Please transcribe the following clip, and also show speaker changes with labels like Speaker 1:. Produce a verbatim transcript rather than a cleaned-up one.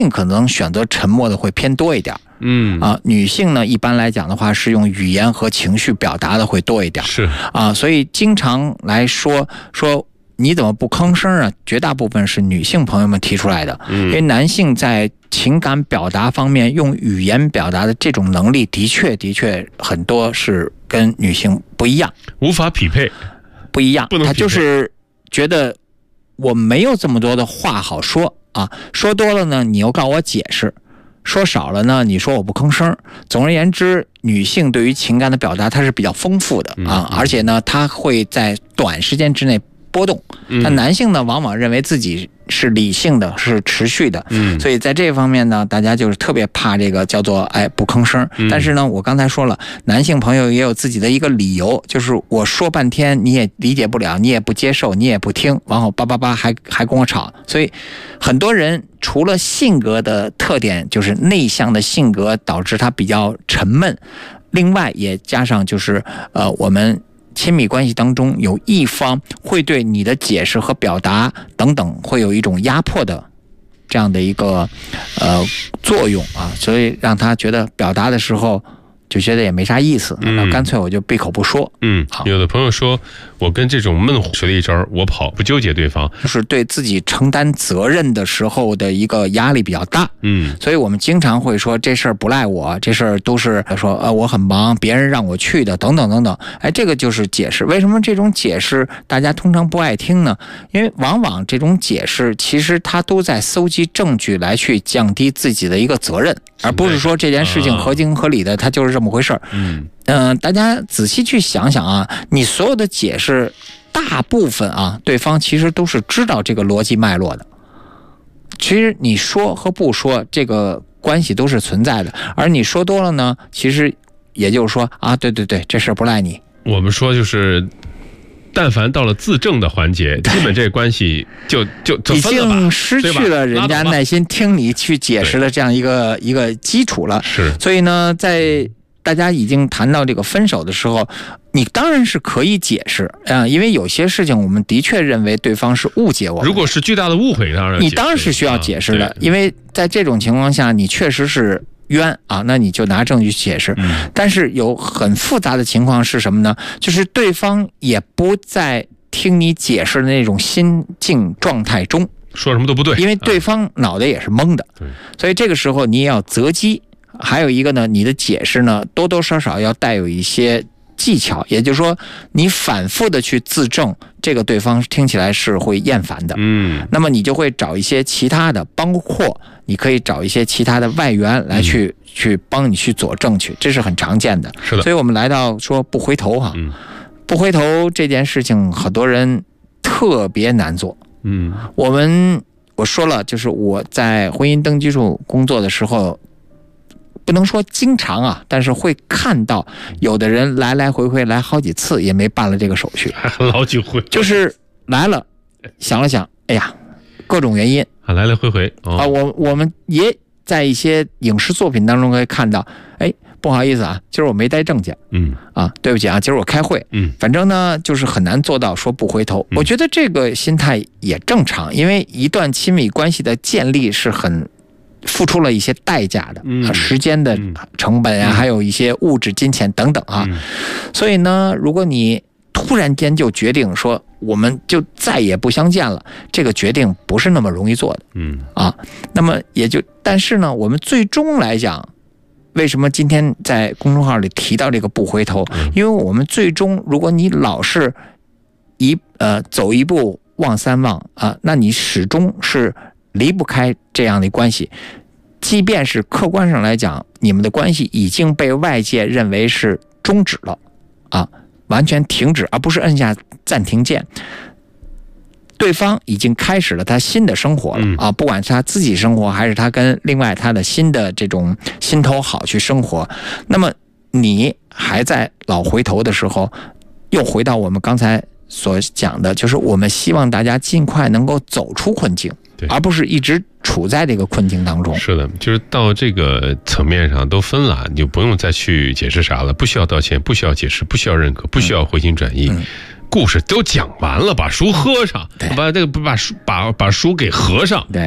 Speaker 1: 可能选择沉默的会偏多一点。
Speaker 2: 嗯
Speaker 1: 啊，女性呢一般来讲的话是用语言和情绪表达的会多一点。
Speaker 2: 是
Speaker 1: 啊，所以经常来说说你怎么不吭声啊？绝大部分是女性朋友们提出来的，
Speaker 2: 嗯、
Speaker 1: 因为男性在情感表达方面用语言表达的这种能力，的确的确很多是跟女性不一样，
Speaker 2: 无法匹配，
Speaker 1: 不一样。
Speaker 2: 不能匹配，
Speaker 1: 他就是觉得我没有这么多的话好说啊，说多了呢，你又告我解释。说少了呢，你说我不吭声。总而言之，女性对于情感的表达它是比较丰富的啊，而且呢，它会在短时间之内波动。那男性呢，往往认为自己是理性的，是持续的，嗯，所以在这方面呢，大家就是特别怕这个叫做哎不吭声。但是呢，我刚才说了，男性朋友也有自己的一个理由，就是我说半天你也理解不了，你也不接受，你也不听，然后叭叭叭还还跟我吵。所以很多人除了性格的特点，就是内向的性格导致他比较沉闷，另外也加上就是呃我们亲密关系当中有一方会对你的解释和表达等等会有一种压迫的这样的一个呃作用啊，所以让他觉得表达的时候就觉得也没啥意思，那、嗯、干脆我就闭口不说。
Speaker 2: 嗯，有的朋友说我跟这种闷火学了一招，我跑不纠结对方，
Speaker 1: 就是对自己承担责任的时候的一个压力比较大。
Speaker 2: 嗯，
Speaker 1: 所以我们经常会说这事儿不赖我，这事儿都是说呃我很忙，别人让我去的，等等等等。哎，这个就是解释。为什么这种解释大家通常不爱听呢？因为往往这种解释其实他都在搜集证据来去降低自己的一个责任，而不是说这件事情合情合理的，它就是这么回事儿。
Speaker 2: 嗯，
Speaker 1: 呃，大家仔细去想想啊，你所有的解释，大部分啊，对方其实都是知道这个逻辑脉络的。其实你说和不说，这个关系都是存在的。而你说多了呢，其实也就是说啊，对对对，这事不赖你。
Speaker 2: 我们说就是。但凡到了自证的环节，基本这关系就就就分了吧，
Speaker 1: 已经失去了人家耐心听你去解释的这样一个一个基础了。
Speaker 2: 是，
Speaker 1: 所以呢，在大家已经谈到这个分手的时候，你当然是可以解释啊、呃，因为有些事情我们的确认为对方是误解我们。
Speaker 2: 如果是巨大的误会，当然
Speaker 1: 你当然是需要解释的，啊、因为在这种情况下，你确实是。冤啊，那你就拿证据解释。
Speaker 2: 嗯、
Speaker 1: 但是有很复杂的情况是什么呢？就是对方也不在听你解释的那种心境状态中，
Speaker 2: 说什么都不对，
Speaker 1: 因为对方脑袋也是懵的。
Speaker 2: 对、啊，
Speaker 1: 所以这个时候你也要择机。还有一个呢，你的解释呢，多多少少要带有一些技巧，也就是说，你反复的去自证，这个对方听起来是会厌烦的。
Speaker 2: 嗯，
Speaker 1: 那么你就会找一些其他的，包括你可以找一些其他的外援来去、嗯、去帮你去佐证去，这是很常见的。
Speaker 2: 是的，
Speaker 1: 所以我们来到说不回头哈，
Speaker 2: 嗯、
Speaker 1: 不回头这件事情，很多人特别难做。
Speaker 2: 嗯，
Speaker 1: 我们我说了，就是我在婚姻登记处工作的时候。不能说经常啊，但是会看到有的人来来回回来好几次也没办了这个手续，
Speaker 2: 老几回，
Speaker 1: 就是来了，想了想，哎呀，各种原因
Speaker 2: 啊，来来回回、哦、
Speaker 1: 啊，我我们也在一些影视作品当中可以看到，哎，不好意思啊，今儿我没带证件，
Speaker 2: 嗯
Speaker 1: 啊，对不起啊，今儿我开会，
Speaker 2: 嗯，
Speaker 1: 反正呢就是很难做到说不回头。
Speaker 2: 嗯、
Speaker 1: 我觉得这个心态也正常，因为一段亲密关系的建立是很。付出了一些代价的，
Speaker 2: 嗯、
Speaker 1: 时间的成本啊、嗯，还有一些物质、金钱等等啊、
Speaker 2: 嗯。
Speaker 1: 所以呢，如果你突然间就决定说我们就再也不相见了，这个决定不是那么容易做的。
Speaker 2: 嗯
Speaker 1: 啊，那么也就，但是呢，我们最终来讲，为什么今天在公众号里提到这个不回头？
Speaker 2: 嗯、
Speaker 1: 因为我们最终，如果你老是一呃走一步望三望啊，那你始终是。离不开这样的关系，即便是客观上来讲，你们的关系已经被外界认为是终止了，啊，完全停止，而不是按下暂停键。对方已经开始了他新的生活了啊，不管是他自己生活，还是他跟另外他的新的这种心头好去生活。那么你还在老回头的时候，又回到我们刚才所讲的，就是我们希望大家尽快能够走出困境。而不是一直处在这个困境当中。
Speaker 2: 是的，就是到这个层面上都分了，你就不用再去解释啥了，不需要道歉，不需要解释，不需要认可，不需要回心转意。嗯嗯、故事都讲完了，把书合上，把这个把书把把书给合上。
Speaker 1: 对。